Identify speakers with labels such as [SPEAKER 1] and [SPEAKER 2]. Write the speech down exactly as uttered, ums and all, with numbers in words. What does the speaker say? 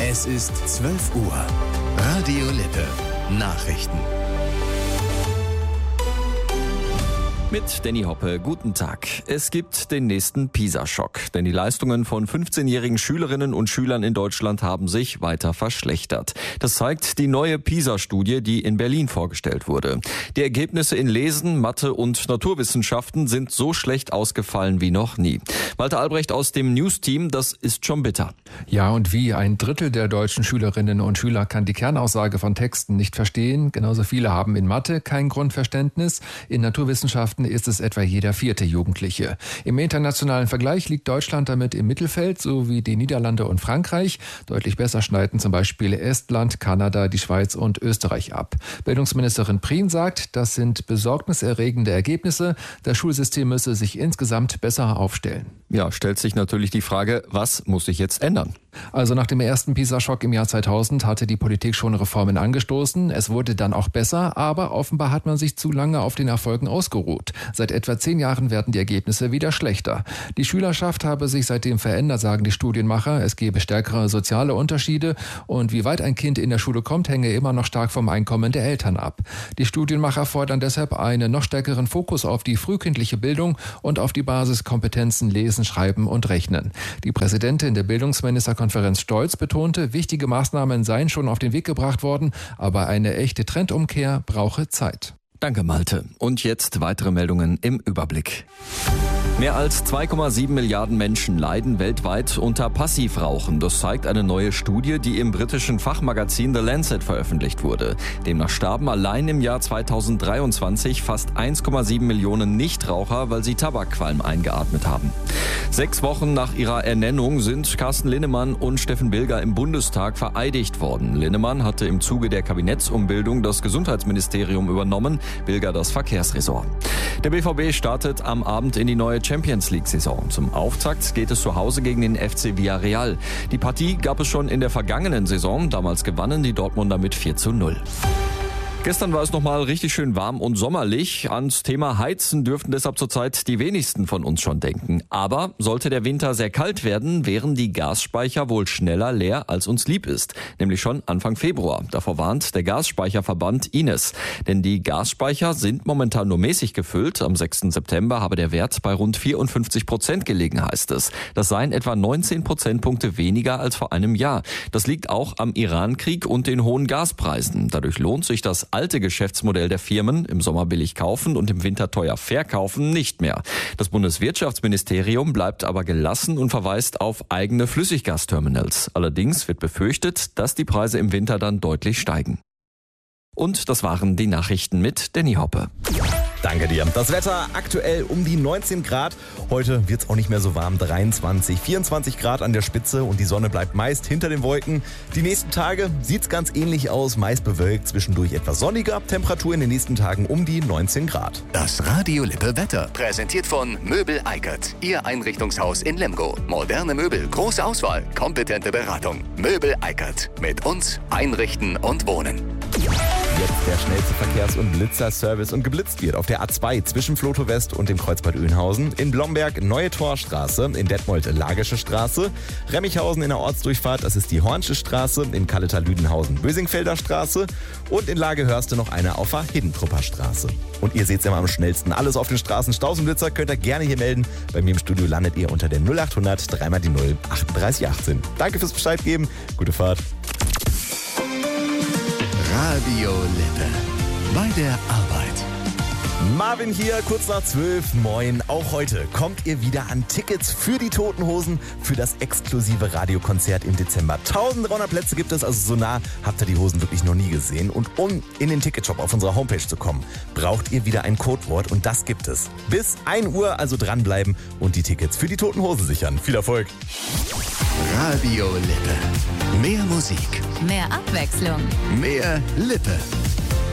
[SPEAKER 1] Es ist zwölf Uhr. Radio Lippe. Nachrichten.
[SPEAKER 2] Mit Danny Hoppe, guten Tag. Es gibt den nächsten PISA-Schock, denn die Leistungen von fünfzehnjährigen Schülerinnen und Schülern in Deutschland haben sich weiter verschlechtert. Das zeigt die neue PISA-Studie, die in Berlin vorgestellt wurde. Die Ergebnisse in Lesen, Mathe und Naturwissenschaften sind so schlecht ausgefallen wie noch nie. Walter Albrecht aus dem News-Team, das ist schon bitter.
[SPEAKER 3] Ja, und wie ein Drittel der deutschen Schülerinnen und Schüler kann die Kernaussage von Texten nicht verstehen. Genauso viele haben in Mathe kein Grundverständnis. In Naturwissenschaften ist es etwa jeder vierte Jugendliche. Im internationalen Vergleich liegt Deutschland damit im Mittelfeld, so wie die Niederlande und Frankreich. Deutlich besser schneiden zum Beispiel Estland, Kanada, die Schweiz und Österreich ab. Bildungsministerin Prien sagt, das sind besorgniserregende Ergebnisse. Das Schulsystem müsse sich insgesamt besser aufstellen.
[SPEAKER 2] Ja, stellt sich natürlich die Frage, was muss sich jetzt ändern?
[SPEAKER 3] Also nach dem ersten PISA-Schock im Jahr zweitausend hatte die Politik schon Reformen angestoßen. Es wurde dann auch besser, aber offenbar hat man sich zu lange auf den Erfolgen ausgeruht. Seit etwa zehn Jahren werden die Ergebnisse wieder schlechter. Die Schülerschaft habe sich seitdem verändert, sagen die Studienmacher. Es gebe stärkere soziale Unterschiede und wie weit ein Kind in der Schule kommt, hänge immer noch stark vom Einkommen der Eltern ab. Die Studienmacher fordern deshalb einen noch stärkeren Fokus auf die frühkindliche Bildung und auf die Basiskompetenzen Lesen, Schreiben und Rechnen. Die Präsidentin der Bildungsministerkonferenz Stolz betonte, wichtige Maßnahmen seien schon auf den Weg gebracht worden, aber eine echte Trendumkehr brauche Zeit.
[SPEAKER 2] Danke, Malte. Und jetzt weitere Meldungen im Überblick. Mehr als zwei Komma sieben Milliarden Menschen leiden weltweit unter Passivrauchen. Das zeigt eine neue Studie, die im britischen Fachmagazin The Lancet veröffentlicht wurde. Demnach starben allein im Jahr zweitausenddreiundzwanzig fast eins Komma sieben Millionen Nichtraucher, weil sie Tabakqualm eingeatmet haben. Sechs Wochen nach ihrer Ernennung sind Carsten Linnemann und Steffen Bilger im Bundestag vereidigt worden. Linnemann hatte im Zuge der Kabinettsumbildung das Gesundheitsministerium übernommen, Bilger das Verkehrsressort. Der B V B startet am Abend in die neue Champions-League-Saison. Zum Auftakt geht es zu Hause gegen den F C Villarreal. Die Partie gab es schon in der vergangenen Saison. Damals gewannen die Dortmunder mit vier zu null. Gestern war es nochmal richtig schön warm und sommerlich. Ans Thema Heizen dürften deshalb zurzeit die wenigsten von uns schon denken. Aber sollte der Winter sehr kalt werden, wären die Gasspeicher wohl schneller leer, als uns lieb ist. Nämlich schon Anfang Februar. Davor warnt der Gasspeicherverband I N E S. Denn die Gasspeicher sind momentan nur mäßig gefüllt. Am sechsten September habe der Wert bei rund vierundfünfzig Prozent gelegen, heißt es. Das seien etwa neunzehn Prozentpunkte weniger als vor einem Jahr. Das liegt auch am Irankrieg und den hohen Gaspreisen. Dadurch lohnt sich das alte Geschäftsmodell der Firmen, im Sommer billig kaufen und im Winter teuer verkaufen, nicht mehr. Das Bundeswirtschaftsministerium bleibt aber gelassen und verweist auf eigene Flüssiggasterminals. Allerdings wird befürchtet, dass die Preise im Winter dann deutlich steigen. Und das waren die Nachrichten mit Danny Hoppe.
[SPEAKER 4] Danke dir. Das Wetter aktuell um die neunzehn Grad. Heute wird es auch nicht mehr so warm. dreiundzwanzig, vierundzwanzig Grad an der Spitze und die Sonne bleibt meist hinter den Wolken. Die nächsten Tage sieht es ganz ähnlich aus. Meist bewölkt, zwischendurch etwas sonniger. Temperatur in den nächsten Tagen um die neunzehn Grad.
[SPEAKER 1] Das Radio Lippe Wetter. Präsentiert von Möbel Eikert. Ihr Einrichtungshaus in Lemgo. Moderne Möbel, große Auswahl, kompetente Beratung. Möbel Eikert. Mit uns einrichten und wohnen.
[SPEAKER 4] Jetzt der schnellste Verkehrs- und Blitzerservice und geblitzt wird auf der A zwei zwischen Floto West und dem Kreuzbad Oeynhausen, in Blomberg Neue Torstraße, in Detmold Lagische Straße, Remmichhausen in der Ortsdurchfahrt, das ist die Hornsche Straße, in Kalletal Lüdenhausen Bösingfelder Straße und in Lagehörste noch eine auf der Hiddentrupper Straße. Und ihr seht es immer am schnellsten. Alles auf den Straßen. Staus und Blitzer könnt ihr gerne hier melden. Bei mir im Studio landet ihr unter der null acht hundert drei mal die null achtunddreißig achtzehn. Danke fürs Bescheid geben. Gute Fahrt.
[SPEAKER 1] Radio Lippe. Bei der Arbeit.
[SPEAKER 4] Marvin hier, kurz nach zwölf. Moin. Auch heute kommt ihr wieder an Tickets für die Toten Hosen für das exklusive Radiokonzert im Dezember. dreizehnhundert Plätze gibt es, also so nah habt ihr die Hosen wirklich noch nie gesehen. Und um in den Ticketshop auf unserer Homepage zu kommen, braucht ihr wieder ein Codewort und das gibt es. Bis ein Uhr also dranbleiben und die Tickets für die Toten Hosen sichern. Viel Erfolg.
[SPEAKER 1] Radio Lippe. Mehr Musik.
[SPEAKER 5] Mehr Abwechslung.
[SPEAKER 1] Mehr Lippe.